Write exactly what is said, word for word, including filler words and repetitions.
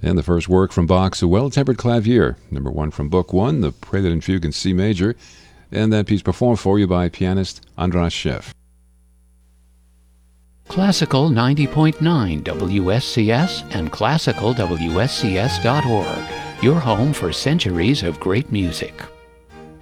And the first work from Bach's A Well-Tempered Clavier, number one from Book One, the Prelude and Fugue in C Major, and that piece performed for you by pianist Andras Scheff. Classical ninety point nine W S C S and classical W S C S dot org, your home for centuries of great music.